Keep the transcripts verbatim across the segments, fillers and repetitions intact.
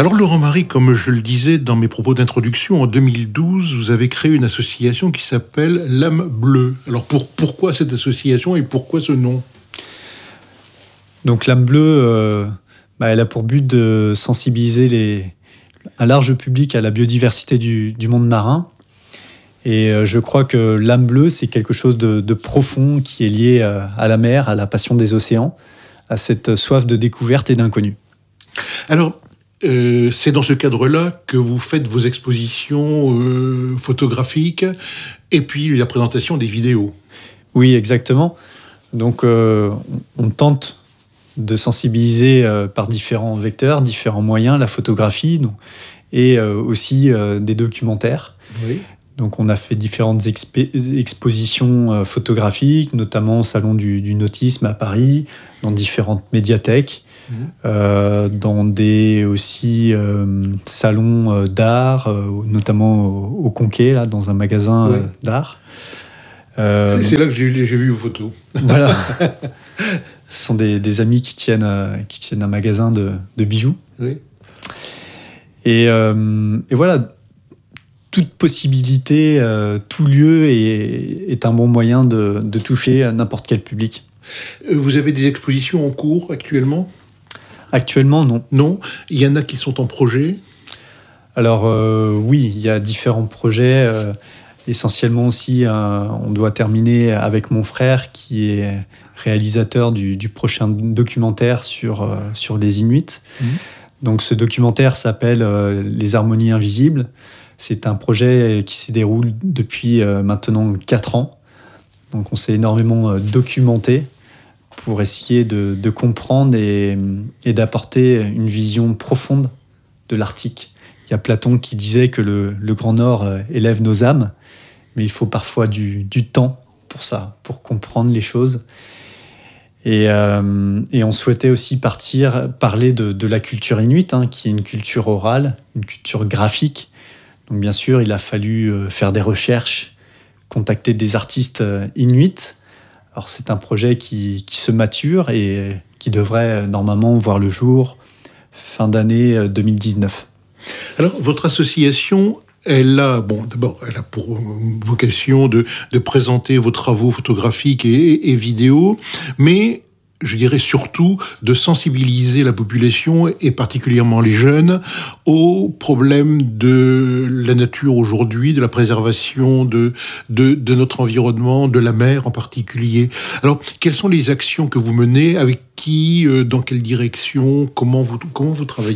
Alors Laurent Marie, comme je le disais dans mes propos d'introduction, en deux mille douze, vous avez créé une association qui s'appelle l'Âme Bleue. Alors pour, pourquoi cette association et pourquoi ce nom ? Donc l'Âme Bleue, euh, bah, elle a pour but de sensibiliser les, un large public à la biodiversité du, du monde marin. Et euh, je crois que l'âme bleue, c'est quelque chose de, de profond qui est lié euh, à la mer, à la passion des océans, à cette soif de découverte et d'inconnu. Alors, Euh, c'est dans ce cadre-là que vous faites vos expositions euh, photographiques et puis la présentation des vidéos. Oui, exactement. Donc, euh, on tente de sensibiliser euh, par différents vecteurs, différents moyens, la photographie donc, et euh, aussi euh, des documentaires. Oui. Donc, on a fait différentes exp- expositions euh, photographiques, notamment au Salon du, du Nautisme à Paris, dans différentes médiathèques. Mmh. Euh, dans des aussi euh, salons euh, d'art, euh, notamment au, au Conquet, là, dans un magasin ouais. euh, d'art. Euh, c'est là que j'ai, j'ai vu vos photos. Voilà. Ce sont des, des amis qui tiennent, euh, qui tiennent un magasin de, de bijoux. Oui. Et, euh, et voilà, toute possibilité, euh, tout lieu est, est un bon moyen de, de toucher à n'importe quel public. Vous avez des expositions en cours actuellement ? Actuellement, non. Non ? Il y en a qui sont en projet ? Alors, euh, oui, il y a différents projets. Euh, essentiellement aussi, euh, on doit terminer avec mon frère, qui est réalisateur du, du prochain documentaire sur, euh, sur les Inuits. Mmh. Donc, ce documentaire s'appelle euh, « Les harmonies invisibles ». C'est un projet qui se déroule depuis euh, maintenant quatre ans. Donc, on s'est énormément euh, documenté pour essayer de, de comprendre et, et d'apporter une vision profonde de l'Arctique. Il y a Platon qui disait que le, le Grand Nord élève nos âmes, mais il faut parfois du, du temps pour ça, pour comprendre les choses. Et, euh, et on souhaitait aussi partir, parler de, de la culture inuite, hein, qui est une culture orale, une culture graphique. Donc bien sûr, il a fallu faire des recherches, contacter des artistes inuits. Alors c'est un projet qui, qui se mature et qui devrait normalement voir le jour fin d'année deux mille dix-neuf. Alors votre association, elle a, bon, d'abord, elle a pour vocation de, de présenter vos travaux photographiques et, et vidéos, mais je dirais surtout de sensibiliser la population, et particulièrement les jeunes, aux problèmes de la nature aujourd'hui, de la préservation de, de, de notre environnement, de la mer en particulier. Alors, quelles sont les actions que vous menez ? Avec qui ? Dans quelle direction ? Comment vous, comment vous travaillez ?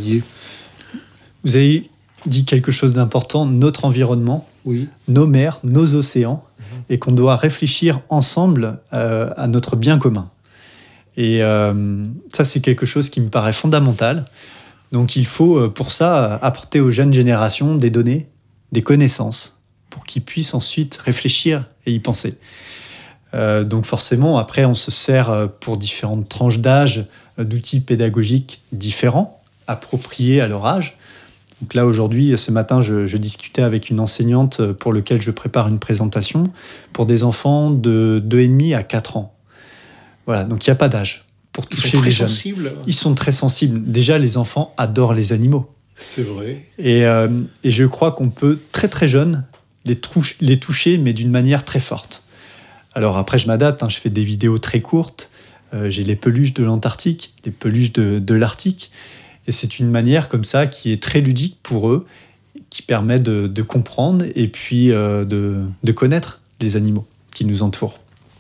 Vous avez dit quelque chose d'important, notre environnement, oui. Nos mers, nos océans, mmh. et qu'on doit réfléchir ensemble euh, à notre bien commun. Et euh, ça, c'est quelque chose qui me paraît fondamental. Donc, il faut, pour ça, apporter aux jeunes générations des données, des connaissances, pour qu'ils puissent ensuite réfléchir et y penser. Euh, donc, forcément, après, on se sert pour différentes tranches d'âge d'outils pédagogiques différents, appropriés à leur âge. Donc là, aujourd'hui, ce matin, je, je discutais avec une enseignante pour laquelle je prépare une présentation pour des enfants de deux et demi à quatre ans. Voilà, donc il n'y a pas d'âge pour toucher les jeunes. Ils sont très sensibles. Ils sont très sensibles. Déjà, les enfants adorent les animaux. C'est vrai. Et, euh, et je crois qu'on peut, très très jeunes, les, touche, les toucher, mais d'une manière très forte. Alors après, je m'adapte, hein, je fais des vidéos très courtes. Euh, j'ai les peluches de l'Antarctique, les peluches de, de l'Arctique. Et c'est une manière comme ça qui est très ludique pour eux, qui permet de, de comprendre et puis euh, de, de connaître les animaux qui nous entourent.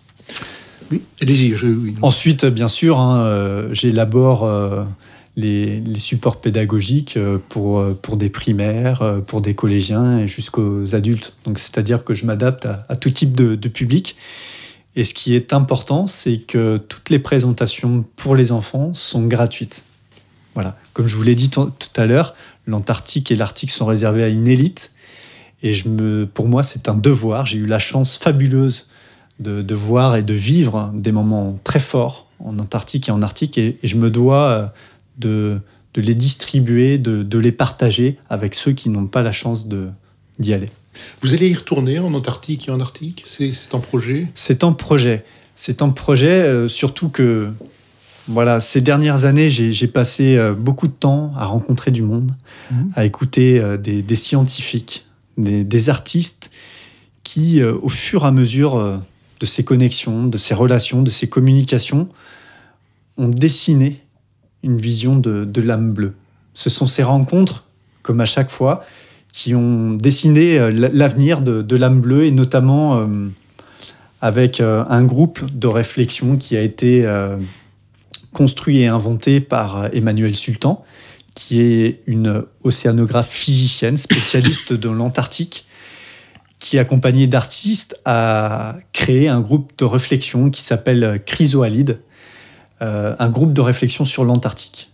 Oui, allez-y. Je, oui. Ensuite, bien sûr, hein, euh, j'élabore euh, les, les supports pédagogiques pour, pour des primaires, pour des collégiens et jusqu'aux adultes. Donc, c'est-à-dire que je m'adapte à, à tout type de, de public. Et ce qui est important, c'est que toutes les présentations pour les enfants sont gratuites. Voilà. Comme je vous l'ai dit t- tout à l'heure, l'Antarctique et l'Arctique sont réservés à une élite. Et je me, pour moi, c'est un devoir. J'ai eu la chance fabuleuse De, de voir et de vivre des moments très forts en Antarctique et en Arctique, et, et je me dois de, de les distribuer, de, de les partager avec ceux qui n'ont pas la chance de, d'y aller. Vous allez y retourner en Antarctique et en Arctique ? C'est, c'est en projet ? C'est en projet. C'est en projet, euh, surtout que Voilà, ces dernières années, j'ai, j'ai passé euh, beaucoup de temps à rencontrer du monde, mmh. à écouter euh, des, des scientifiques, des, des artistes qui, euh, au fur et à mesure euh, de ces connexions, de ces relations, de ces communications, ont dessiné une vision de, de l'âme bleue. Ce sont ces rencontres, comme à chaque fois, qui ont dessiné euh, l'avenir de, de l'âme bleue, et notamment euh, avec euh, un groupe de réflexion qui a été... Euh, construit et inventé par Emmanuelle Sultan, qui est une océanographe physicienne spécialiste de l'Antarctique, qui, accompagnée d'artistes, a créé un groupe de réflexion qui s'appelle Chrysoalide, euh, un groupe de réflexion sur l'Antarctique.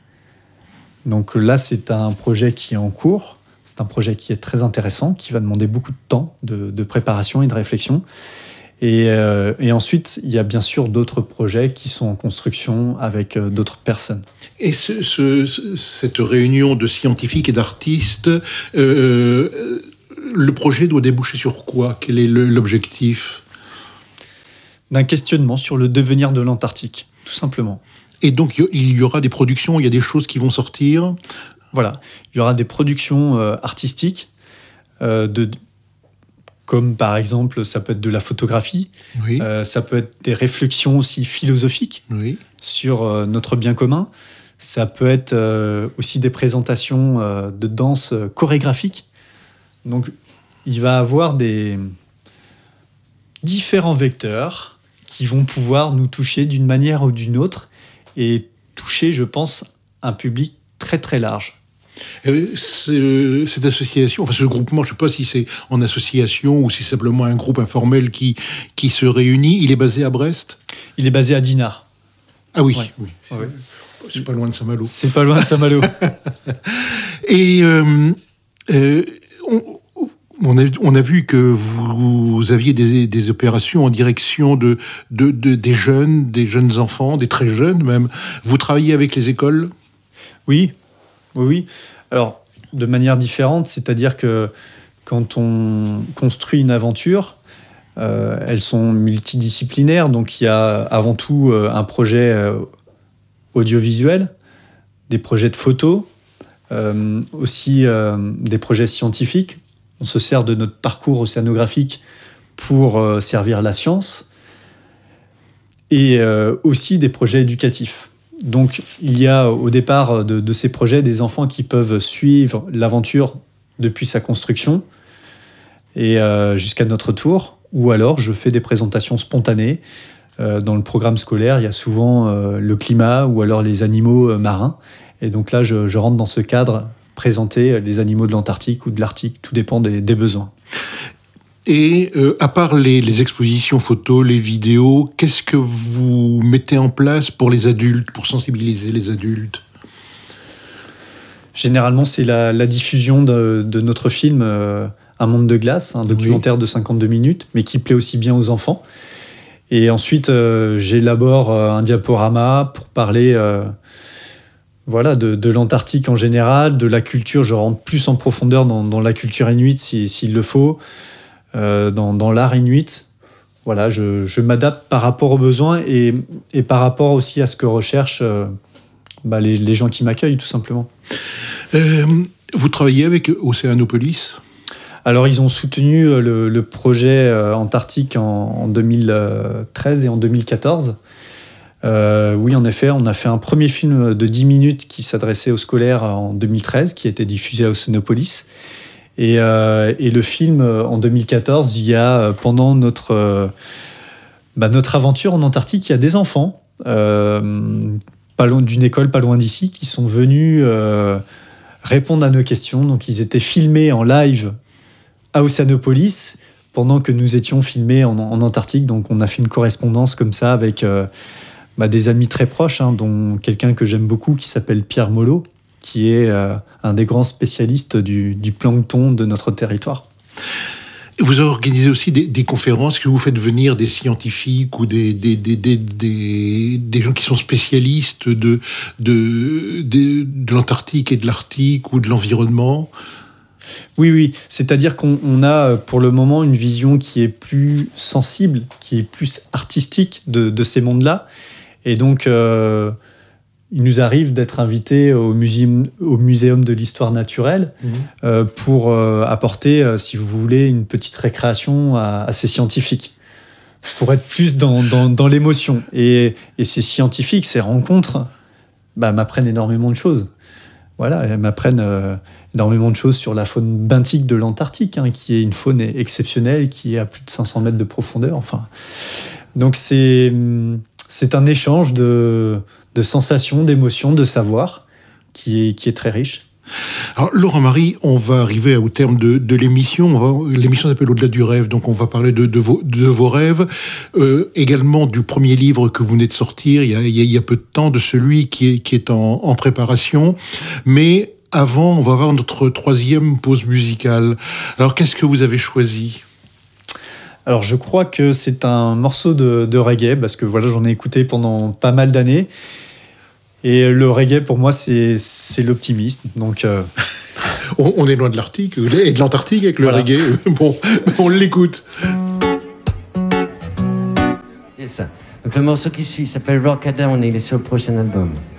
Donc là, c'est un projet qui est en cours, c'est un projet qui est très intéressant, qui va demander beaucoup de temps de, de préparation et de réflexion. Et, euh, et ensuite, il y a bien sûr d'autres projets qui sont en construction avec euh, d'autres personnes. Et ce, ce, cette réunion de scientifiques et d'artistes, euh, le projet doit déboucher sur quoi ? Quel est le, l'objectif ? D'un questionnement sur le devenir de l'Antarctique, tout simplement. Et donc, il y aura des productions, il y a des choses qui vont sortir ? Voilà, il y aura des productions euh, artistiques euh, de... comme par exemple, ça peut être de la photographie, oui. euh, ça peut être des réflexions aussi philosophiques oui. sur euh, notre bien commun, ça peut être euh, aussi des présentations euh, de danse euh, chorégraphique. Donc, il va y avoir des différents vecteurs qui vont pouvoir nous toucher d'une manière ou d'une autre et toucher, je pense, un public très très large. C'est, cette association, enfin ce groupement, je ne sais pas si c'est en association ou si c'est simplement un groupe informel qui, qui se réunit, il est basé à Brest ? Il est basé à Dinard. Ah oui, ouais. oui. C'est, ouais. c'est pas loin de Saint-Malo. C'est pas loin de Saint-Malo. Et euh, euh, on, on, a, on a vu que vous aviez des, des opérations en direction de, de, de, des jeunes, des jeunes enfants, des très jeunes même. Vous travaillez avec les écoles ? Oui. Oui, oui. Alors, de manière différente, c'est-à-dire que quand on construit une aventure, euh, elles sont multidisciplinaires. Donc, il y a avant tout euh, un projet euh, audiovisuel, des projets de photos, euh, aussi euh, des projets scientifiques. On se sert de notre parcours océanographique pour euh, servir la science, et euh, aussi des projets éducatifs. Donc, il y a au départ de, de ces projets des enfants qui peuvent suivre l'aventure depuis sa construction et euh, jusqu'à notre tour. Ou alors, je fais des présentations spontanées. Euh, dans le programme scolaire, il y a souvent euh, le climat ou alors les animaux euh, marins. Et donc là, je, je rentre dans ce cadre, présenter les animaux de l'Antarctique ou de l'Arctique. Tout dépend des, des besoins. Et euh, à part les, les expositions photos, les vidéos, qu'est-ce que vous mettez en place pour les adultes, pour sensibiliser les adultes ? Généralement, c'est la, la diffusion de, de notre film euh, Un monde de glace, un documentaire oui. de cinquante-deux minutes, mais qui plaît aussi bien aux enfants. Et ensuite, euh, j'élabore euh, un diaporama pour parler euh, voilà, de, de l'Antarctique en général, de la culture. Je rentre plus en profondeur dans, dans la culture inuite si, s'il le faut. Euh, dans, dans l'art inuit, voilà, je, je m'adapte par rapport aux besoins et, et par rapport aussi à ce que recherchent euh, bah, les, les gens qui m'accueillent, tout simplement. Euh, vous travaillez avec Océanopolis ? Alors, ils ont soutenu le, le projet euh, Antarctique en, en deux mille treize et en deux mille quatorze. Euh, oui, en effet, on a fait un premier film de dix minutes qui s'adressait aux scolaires en deux mille treize, qui a été diffusé à Océanopolis. Et, euh, et le film, en deux mille quatorze, il y a, pendant notre, euh, bah, notre aventure en Antarctique, il y a des enfants, euh, pas loin, d'une école pas loin d'ici, qui sont venus euh, répondre à nos questions. Donc, ils étaient filmés en live à Océanopolis, pendant que nous étions filmés en, en Antarctique. Donc, on a fait une correspondance comme ça avec euh, bah, des amis très proches, hein, dont quelqu'un que j'aime beaucoup, qui s'appelle Pierre Molot, qui est euh, un des grands spécialistes du, du plancton de notre territoire. Vous organisez aussi des, des conférences, que vous faites venir des scientifiques ou des, des, des, des, des, des gens qui sont spécialistes de, de, de, de l'Antarctique et de l'Arctique ou de l'environnement. Oui, oui. C'est-à-dire qu'on on a pour le moment une vision qui est plus sensible, qui est plus artistique de, de ces mondes-là. Et donc, euh, il nous arrive d'être invités au muséum, au muséum de l'histoire naturelle mmh. euh, pour euh, apporter, euh, si vous voulez, une petite récréation à, à ces scientifiques, pour être plus dans, dans, dans l'émotion. Et, et ces scientifiques, ces rencontres, bah, m'apprennent énormément de choses. Voilà, elles m'apprennent euh, énormément de choses sur la faune benthique de l'Antarctique, hein, qui est une faune exceptionnelle, qui est à plus de cinq cents mètres de profondeur. Enfin, donc c'est, c'est un échange de, de sensations, d'émotions, de savoir qui est, qui est très riche. Alors, Laurent-Marie, on va arriver au terme de, de l'émission. On va, l'émission s'appelle Au-delà du rêve, donc on va parler de, de, vos, de vos rêves. Euh, également du premier livre que vous venez de sortir, il y a, il y a peu de temps, de celui qui est, qui est en, en préparation. Mais avant, on va avoir notre troisième pause musicale. Alors, qu'est-ce que vous avez choisi ? Alors, je crois que c'est un morceau de, de reggae, parce que voilà, j'en ai écouté pendant pas mal d'années. Et le reggae, pour moi, c'est, c'est l'optimisme. Donc, euh... on, on est loin de l'Arctique et de l'Antarctique avec le voilà. reggae. Bon, on l'écoute. C'est ça. Donc le morceau qui suit s'appelle Rockadam, il est sur le prochain album.